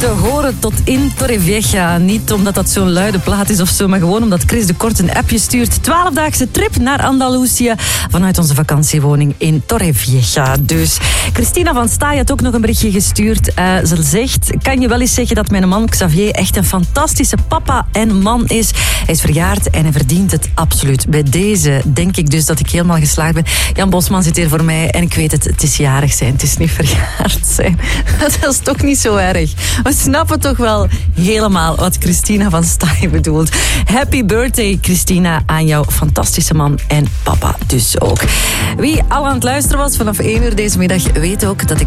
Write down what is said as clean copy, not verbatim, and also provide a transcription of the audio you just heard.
te horen tot in Torrevieja. Niet omdat dat zo'n luide plaat is of zo, maar gewoon omdat Chris de Kort een appje stuurt. 12-daagse trip naar Andalusië vanuit onze vakantiewoning in Torrevieja. Dus Christina van Staaij had ook nog een berichtje gestuurd. Ze zegt, kan je wel eens zeggen dat mijn man Xavier echt een fantastische papa en man is. Hij is verjaard en hij verdient het absoluut. Bij deze denk ik dus dat ik helemaal geslaagd ben. Jan Bosman zit hier voor mij en ik weet het is jarig zijn, het is niet verjaard zijn. Dat is toch niet zo erg. We snappen toch wel helemaal wat Christina van Staaij bedoelt. Happy birthday, Christina, aan jouw fantastische man en papa dus ook. Wie al aan het luisteren was vanaf 1 uur deze middag, weet ook dat ik